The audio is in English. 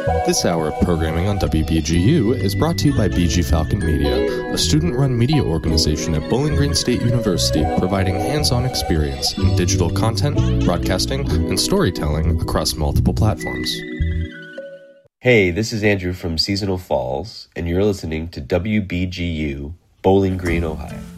This hour of programming on WBGU is brought to you by BG Falcon Media, a student-run media organization at Bowling Green State University, providing hands-on experience in digital content, broadcasting, and storytelling across multiple platforms. Hey, this is Andrew from Seasonal Falls, and you're listening to WBGU, Bowling Green, Ohio.